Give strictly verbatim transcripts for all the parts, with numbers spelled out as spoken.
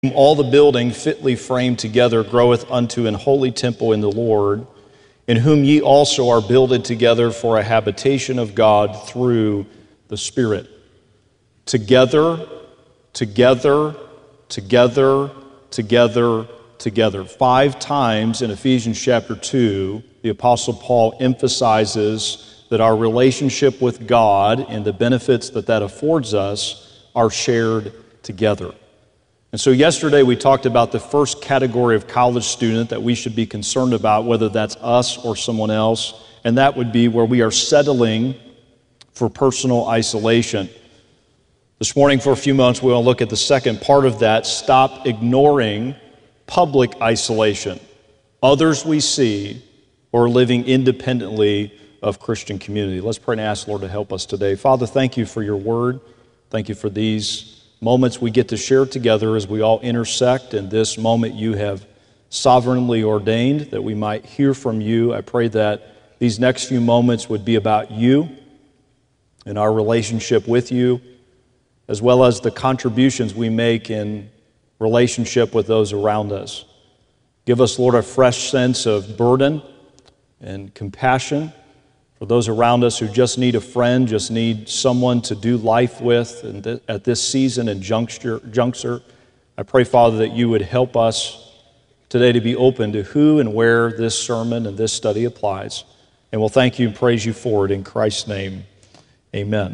all the building fitly framed together groweth unto an holy temple in the Lord, in whom ye also are builded together for a habitation of God through the Spirit. Together, together, together, together, together. Five times in Ephesians chapter two, the Apostle Paul emphasizes that our relationship with God and the benefits that that affords us are shared together. And so yesterday we talked about the first category of college student that we should be concerned about, whether that's us or someone else, and that would be where we are settling for personal isolation. This morning for a few moments we will look at the second part of that, stop ignoring public isolation. Others we see or living independently of Christian community. Let's pray and ask the Lord to help us today. Father, thank you for your word. Thank you for these moments we get to share together as we all intersect in this moment you have sovereignly ordained that we might hear from you. I pray that these next few moments would be about you and our relationship with you, as well as the contributions we make in relationship with those around us. Give us, Lord, a fresh sense of burden and compassion for those around us who just need a friend, just need someone to do life with and th- at this season and juncture, juncture. I pray, Father, that you would help us today to be open to who and where this sermon and this study applies. And we'll thank you and praise you for it in Christ's name. Amen.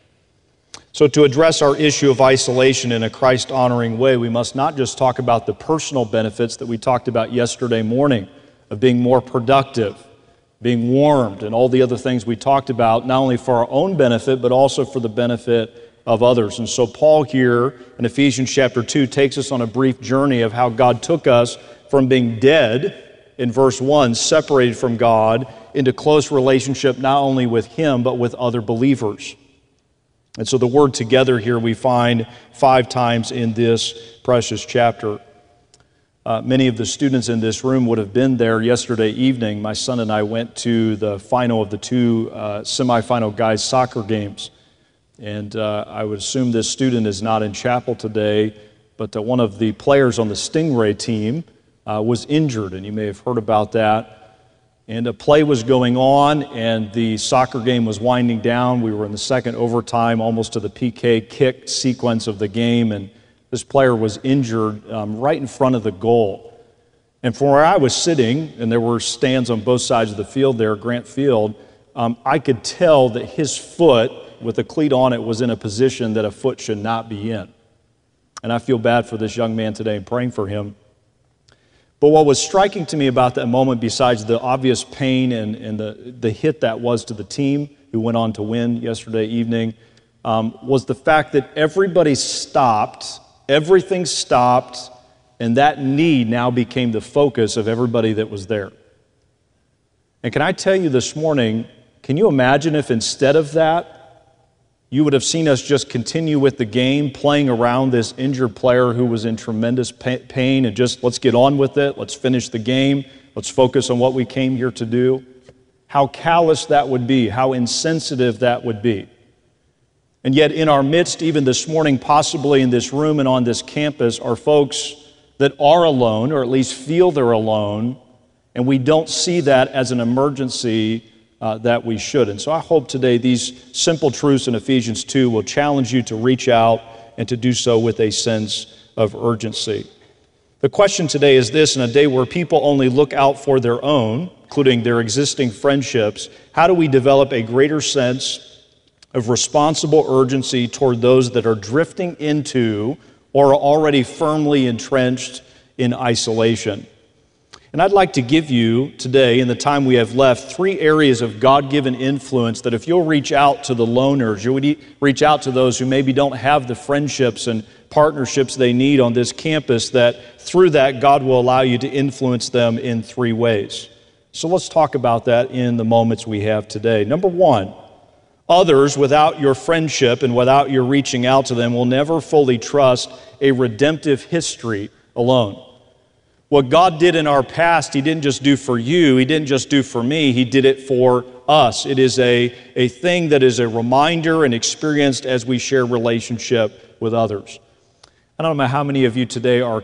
So to address our issue of isolation in a Christ-honoring way, we must not just talk about the personal benefits that we talked about yesterday morning of being more productive, being warmed, and all the other things we talked about, not only for our own benefit, but also for the benefit of others. And so Paul here in Ephesians chapter two takes us on a brief journey of how God took us from being dead in verse one, separated from God, into close relationship not only with Him, but with other believers. And so the word together here we find five times in this precious chapter. Uh, many of the students in this room would have been there yesterday evening. My son and I went to the final of the two uh, semifinal guys soccer games. And uh, I would assume this student is not in chapel today, but uh, one of the players on the Stingray team uh, was injured, and you may have heard about that. And a play was going on, and the soccer game was winding down. We were in the second overtime, almost to the P K kick sequence of the game, and this player was injured um, right in front of the goal. And from where I was sitting, and there were stands on both sides of the field there, Grant Field, um, I could tell that his foot, with a cleat on it, was in a position that a foot should not be in. And I feel bad for this young man today and praying for him. But what was striking to me about that moment, besides the obvious pain and, and the, the hit that was to the team, who went on to win yesterday evening, um, was the fact that everybody stopped. Everything stopped, and that need now became the focus of everybody that was there. And can I tell you this morning, can you imagine if instead of that, you would have seen us just continue with the game, playing around this injured player who was in tremendous pain, and just let's get on with it, let's finish the game, let's focus on what we came here to do? How callous that would be, how insensitive that would be. And yet in our midst, even this morning, possibly in this room and on this campus, are folks that are alone, or at least feel they're alone, and we don't see that as an emergency uh, that we should. And so I hope today these simple truths in Ephesians two will challenge you to reach out and to do so with a sense of urgency. The question today is this: in a day where people only look out for their own, including their existing friendships, how do we develop a greater sense of responsible urgency toward those that are drifting into or are already firmly entrenched in isolation? And I'd like to give you today, in the time we have left, three areas of God-given influence that if you'll reach out to the loners, you'll reach out to those who maybe don't have the friendships and partnerships they need on this campus, that through that God will allow you to influence them in three ways. So let's talk about that in the moments we have today. Number one, others, without your friendship and without your reaching out to them, will never fully trust a redemptive history alone. What God did in our past, He didn't just do for you, He didn't just do for me, He did it for us. It is a, a thing that is a reminder and experienced as we share relationship with others. I don't know how many of you today are